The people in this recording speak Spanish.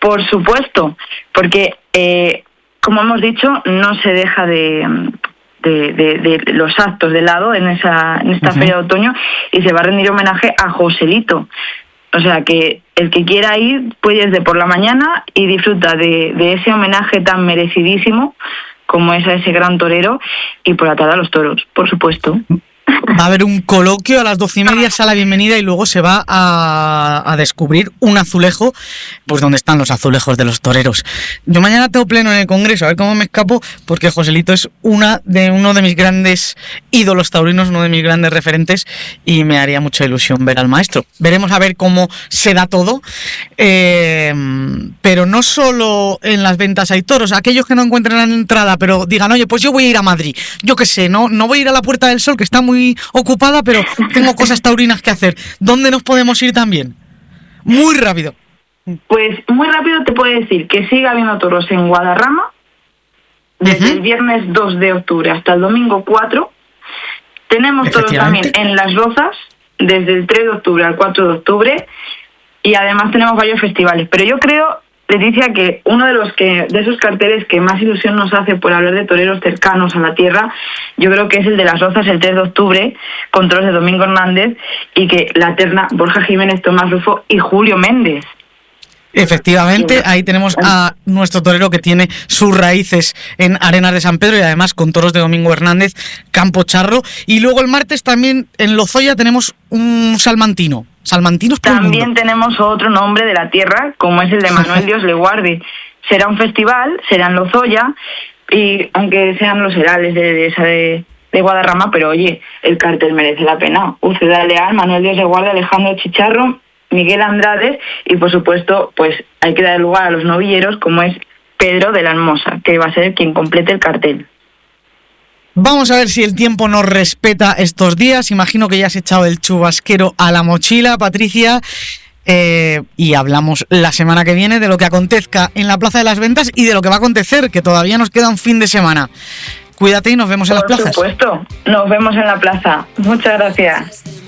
Por supuesto, porque como hemos dicho, no se deja de los actos de lado en esta feria de otoño, y se va a rendir homenaje a Joselito. O sea que el que quiera ir puede ir de por la mañana y disfruta de ese homenaje tan merecidísimo como es a ese gran torero, y por la tarde a los toros, por supuesto. Va a haber un coloquio a las 12:30, sala bienvenida, y luego se va a descubrir un azulejo, pues donde están los azulejos de los toreros. Yo mañana tengo pleno en el Congreso, a ver cómo me escapo, porque Joselito es uno de mis grandes ídolos taurinos, uno de mis grandes referentes, y me haría mucha ilusión ver al maestro. Veremos a ver cómo se da todo, pero no solo en las ventas hay toros. Aquellos que no encuentren la entrada, pero digan, oye, pues yo voy a ir a Madrid, yo qué sé, no voy a ir a la Puerta del Sol, que está muy ocupada, pero tengo cosas taurinas que hacer. ¿Dónde nos podemos ir también? Muy rápido. Pues muy rápido te puedo decir que sigue habiendo toros en Guadarrama desde el viernes 2 de octubre hasta el domingo 4. Tenemos toros también en Las Rozas desde el 3 de octubre al 4 de octubre, y además tenemos varios festivales. Pero yo creo, Leticia, que uno de esos carteles que más ilusión nos hace por hablar de toreros cercanos a la tierra, yo creo que es el de Las Rozas el 3 de octubre, con toros de Domingo Hernández, y que la terna Borja Jiménez, Tomás Rufo y Julio Méndez. Efectivamente, ahí tenemos a nuestro torero que tiene sus raíces en Arenas de San Pedro, y además con toros de Domingo Hernández, Campo Charro. Y luego el martes también en Lozoya tenemos un salmantino. Salmantinos por También el mundo. tenemos otro nombre de la tierra, como es el de Manuel Dios le guarde. Será un festival, será en Lozoya, y aunque sean los herales de Guadarrama, pero oye, el cartel merece la pena. Uceda Leal, Manuel Dios le guarde, Alejandro Chicharro, Miguel Andrade, y por supuesto, pues hay que dar lugar a los novilleros, como es Pedro de la Hermosa, que va a ser quien complete el cartel. Vamos a ver si el tiempo nos respeta estos días. Imagino que ya has echado el chubasquero a la mochila, Patricia, y hablamos la semana que viene de lo que acontezca en la Plaza de las Ventas y de lo que va a acontecer, que todavía nos queda un fin de semana. Cuídate y nos vemos en las plazas. Por supuesto, nos vemos en la plaza. Muchas gracias.